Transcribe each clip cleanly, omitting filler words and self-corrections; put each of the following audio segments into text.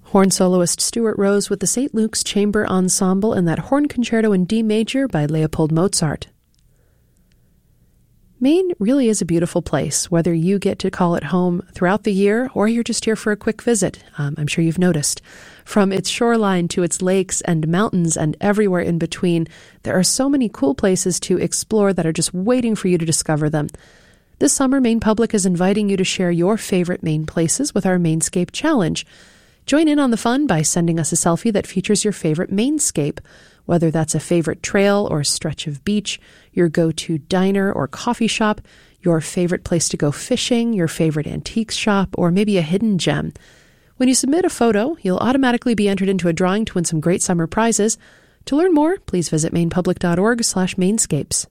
Horn soloist Stuart Rose with the St. Luke's Chamber Ensemble and that Horn Concerto in D Major by Leopold Mozart. Maine really is a beautiful place, whether you get to call it home throughout the year or you're just here for a quick visit. I'm sure you've noticed. From its shoreline to its lakes and mountains and everywhere in between, there are so many cool places to explore that are just waiting for you to discover them. This summer, Maine Public is inviting you to share your favorite Maine places with our Mainscape Challenge. Join in on the fun by sending us a selfie that features your favorite Mainscape, whether that's a favorite trail or stretch of beach, your go-to diner or coffee shop, your favorite place to go fishing, your favorite antiques shop, or maybe a hidden gem. When you submit a photo, you'll automatically be entered into a drawing to win some great summer prizes. To learn more, please visit mainpublic.org/mainscapes.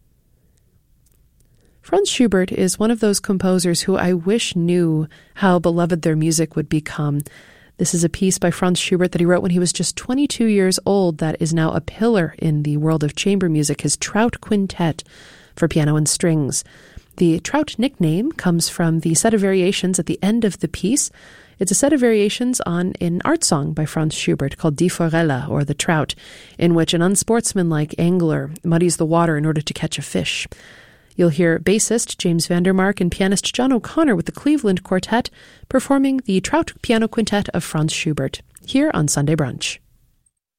Franz Schubert is one of those composers who I wish knew how beloved their music would become. This is a piece by Franz Schubert that he wrote when he was just 22 years old that is now a pillar in the world of chamber music, his Trout Quintet for piano and strings. The Trout nickname comes from the set of variations at the end of the piece. It's a set of variations on an art song by Franz Schubert called Die Forelle, or The Trout, in which an unsportsmanlike angler muddies the water in order to catch a fish. You'll hear bassist James Vandermark and pianist John O'Connor with the Cleveland Quartet performing the Trout Piano Quintet of Franz Schubert here on Sunday Brunch.